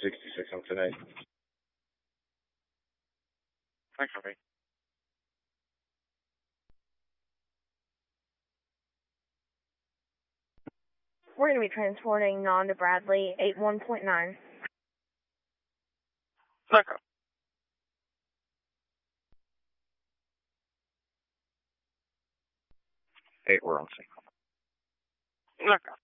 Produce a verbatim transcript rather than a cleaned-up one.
sixty-six on today. Thanks, Harvey. We're going to be transporting non to Bradley, eight one point nine. Echo. Eight, we're on sync. Echo.